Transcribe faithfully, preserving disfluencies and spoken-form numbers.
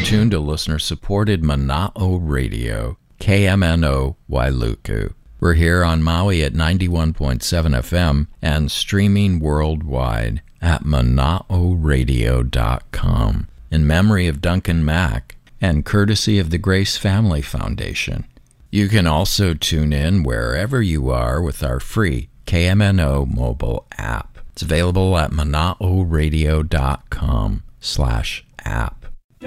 tuned to listener-supported Mana'o Radio, K M N O Wailuku. We're here on Maui at ninety-one point seven F M and streaming worldwide at mana'o radio dot com in memory of Duncan Mack and courtesy of the Grace Family Foundation. You can also tune in wherever you are with our free K M N O mobile app. It's available at mana'o radio dot com slash app.